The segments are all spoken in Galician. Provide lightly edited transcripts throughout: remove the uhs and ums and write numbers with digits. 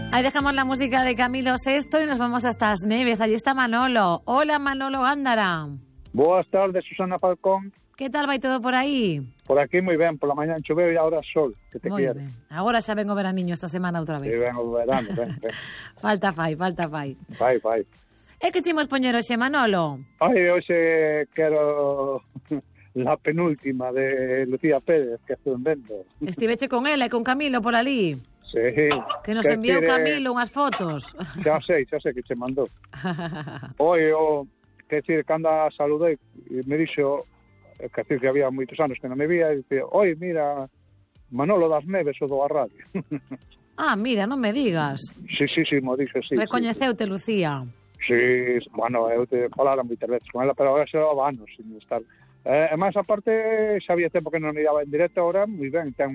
Ahí dejamos la música de Camilo VI y nos vamos hasta As Neves. Allí está Manolo. Hola, Manolo Gándara. Boas tardes, Susana Falcón. Que tal vai todo por aí? Por aquí moi ben, pola mañá choveu e agora sol, que te Moi quero. ben. Agora xa vengo veraniño esta semana outra vez. Sí, ben o verano, ben. Falta fai. Vai. E que chimos poñer hoxe, Manolo? Ai, hoxe quero la penúltima de Lucía Pérez, que estuve vendo. Estiveche con ela e con Camilo por ali. Sí. Que nos enviou Camilo unhas fotos. Xa sei que che mandou. Oi, que decir, cando a saludei, me dixo, que decir que había moitos anos que non me vía, e dicía, oi, mira, Manolo das Neves, o do a radio. Ah, mira, non me digas. Sí, mo dixo, sí. Recoñeceute, sí. Lucía. Sí, bueno, eu te falara moitas veces con ela, pero agora xa leva anos sin estar. E máis aparte, xa había tempo que non me daba en directo, agora, moi ben, ten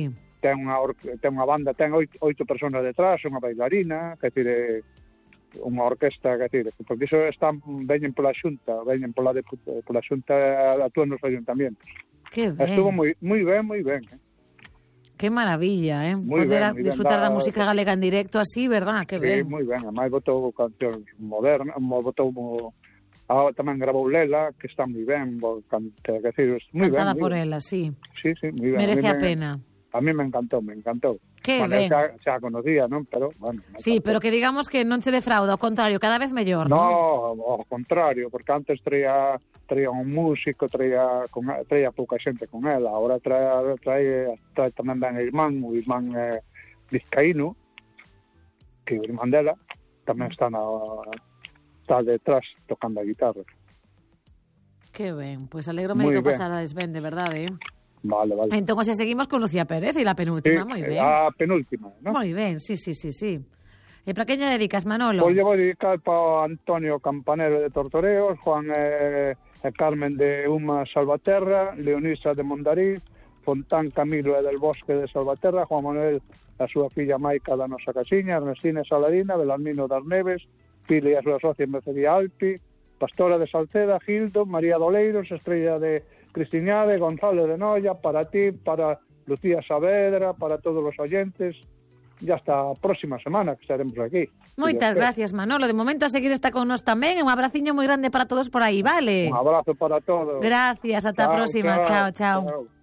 unha banda, ten 8 personas detrás, unha bailarina, que decir, unha orquesta, que decir, porque iso veñen pola Xunta, pola Xunta, actúan nos ayuntamientos. Que ben. Estuvo moi ben. Que maravilla, Muy poder ben, disfrutar da música galega en directo así, verdad? Que ben. Sí, moi ben, ademais botou cancións modernas, tamén grabou Lela, que está moi ben, que decir, moi ben. Cantada por ela, sí. Sí, moi ben. Merece a pena. A mí me encantou. Que bueno, ben. Xa conocía, non? Pero, bueno. Sí, pero que digamos que non se defrauda, ao contrario, cada vez mellor, non? Non, ao contrario, porque antes traía un músico, traía pouca xente con ela, agora trae tamén ben o irmán vizcaíno, que o irmán dela tamén está detrás tocando a guitarra. Que ben, pois alégrome de que pasarades ben, de verdade, Vale. Entón, hoxe seguimos con Lucía Pérez e la penúltima, moi ben. A penúltima, non? Moi ben, sí. E para que lle dedicas, Manolo? Pois lle vou dedicar para Antonio Campanero de Tortoreos, Juan e Carmen de Uma Salvaterra, Leonisa de Mondariz, Fontán Camilo e del Bosque de Salvaterra, Juan Manuel a súa filla Maica da Nosa Casiña, Ernestina Saladina, Belarmino das Neves, Pili e a súa socia Mercería Alpi, Pastora de Salceda, Gildo, María Doleiros, Estrella de Cristiñade, Gonzalo de Noia, para ti, para Lucía Saavedra, para todos os oyentes, e hasta a próxima semana que estaremos aquí. Moitas gracias, Manolo. De momento a seguir está con nós tamén. Un abraciño moi grande para todos por aí, vale? Un abrazo para todos. Gracias, ata a próxima. Chao.